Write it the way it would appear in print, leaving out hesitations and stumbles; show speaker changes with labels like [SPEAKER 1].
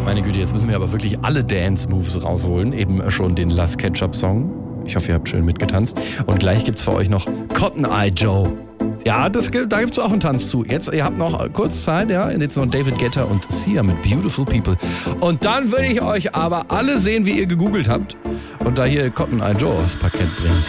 [SPEAKER 1] Meine Güte, jetzt müssen wir aber wirklich alle Dance-Moves rausholen. Eben schon den Last Ketchup-Song. Ich hoffe, ihr habt schön mitgetanzt. Und gleich gibt's für euch noch Cotton Eye Joe. Ja, da gibt's auch einen Tanz zu. Jetzt, ihr habt noch kurz Zeit, ja. Jetzt noch David Guetta und Sia mit Beautiful People. Und dann würde ich euch aber alle sehen, wie ihr gegoogelt habt. Und da hier Cotton Eye Joe aufs Parkett bringen.